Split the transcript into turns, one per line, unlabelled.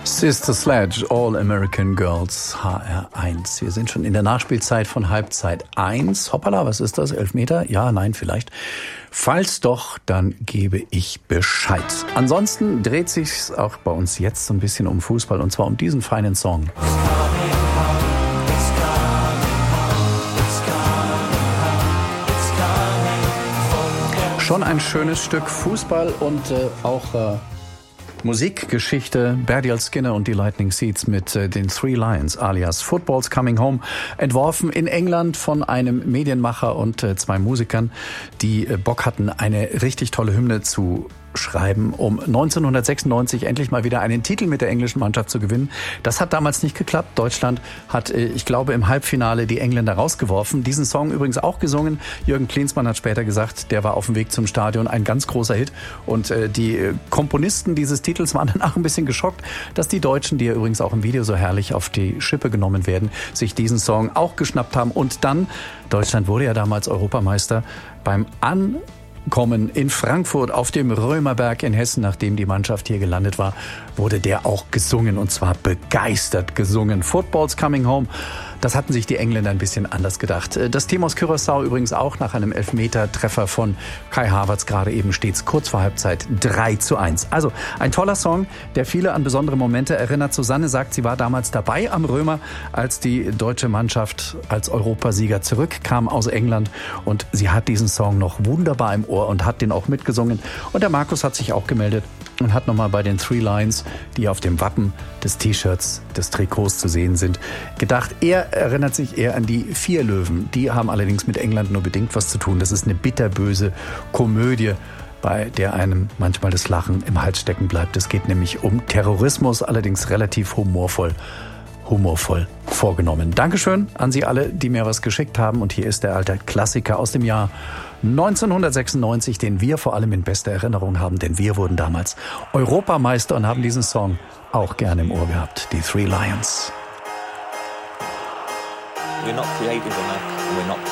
Sister Sledge, All American Girls, HR1. Wir sind schon in der Nachspielzeit von Halbzeit 1. Hoppala, was ist das? 11 Meter? Ja, nein, vielleicht. Falls doch, dann gebe ich Bescheid. Ansonsten dreht sich's auch bei uns jetzt so ein bisschen um Fußball, und zwar um diesen feinen Song. Schon ein schönes Stück Fußball und auch Musikgeschichte. Badial Skinner und die Lightning Seeds mit den Three Lions alias Football's Coming Home, entworfen in England von einem Medienmacher und zwei Musikern, die Bock hatten, eine richtig tolle Hymne zu schreiben, um 1996 endlich mal wieder einen Titel mit der englischen Mannschaft zu gewinnen. Das hat damals nicht geklappt. Deutschland hat, ich glaube, im Halbfinale die Engländer rausgeworfen. Diesen Song übrigens auch gesungen. Jürgen Klinsmann hat später gesagt, der war auf dem Weg zum Stadion ein ganz großer Hit. Und die Komponisten dieses Titels waren danach ein bisschen geschockt, dass die Deutschen, die ja übrigens auch im Video so herrlich auf die Schippe genommen werden, sich diesen Song auch geschnappt haben. Und dann, Deutschland wurde ja damals Europameister, beim Kommen in Frankfurt auf dem Römerberg in Hessen, nachdem die Mannschaft hier gelandet war, wurde der auch gesungen, und zwar begeistert gesungen. Football's Coming Home. Das hatten sich die Engländer ein bisschen anders gedacht. Das Team aus Curaçao übrigens auch nach einem Elfmeter-Treffer von Kai Havertz gerade eben stets kurz vor Halbzeit 3:1. Also ein toller Song, der viele an besondere Momente erinnert. Susanne sagt, sie war damals dabei am Römer, als die deutsche Mannschaft als Europasieger zurückkam aus England, und sie hat diesen Song noch wunderbar im Ohr und hat den auch mitgesungen. Und der Markus hat sich auch gemeldet und hat nochmal bei den Three Lions, die auf dem Wappen des T-Shirts, des Trikots zu sehen sind, gedacht, er erinnert sich eher an die 4 Löwen. Die haben allerdings mit England nur bedingt was zu tun. Das ist eine bitterböse Komödie, bei der einem manchmal das Lachen im Hals stecken bleibt. Es geht nämlich um Terrorismus, allerdings relativ humorvoll vorgenommen. Dankeschön an Sie alle, die mir was geschickt haben. Und hier ist der alte Klassiker aus dem Jahr 1996, den wir vor allem in bester Erinnerung haben, denn wir wurden damals Europameister und haben diesen Song auch gerne im Ohr gehabt. Die Three Lions.
We're not creative enough, we're not